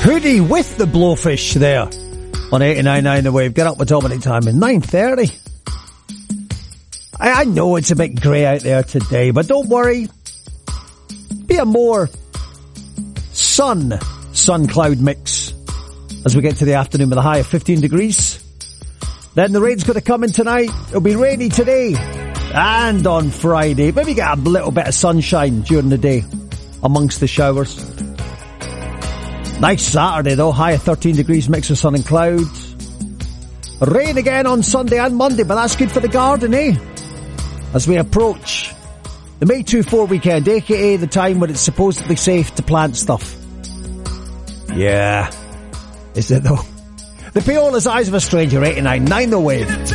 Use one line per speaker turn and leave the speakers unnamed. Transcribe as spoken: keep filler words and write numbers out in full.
Hoodie with the Blowfish there on eighty-nine point nine The Wave. Get up with Dominic Time in nine thirty. I, I know it's a bit grey out there today, but don't worry. Be a more sun, sun cloud mix as we get to the afternoon with a high of fifteen degrees. Then the rain's going to come in tonight. It'll be rainy today and on Friday. Maybe get a little bit of sunshine during the day amongst the showers. Nice Saturday though, high of thirteen degrees, mix of sun and clouds. Rain again on Sunday and Monday, but that's good for the garden, eh? As we approach the May twenty-fourth weekend, aka the time when it's supposedly safe to plant stuff. Yeah. Is it though? The Piola's Eyes of a Stranger, eighty-nine point nine The Wave.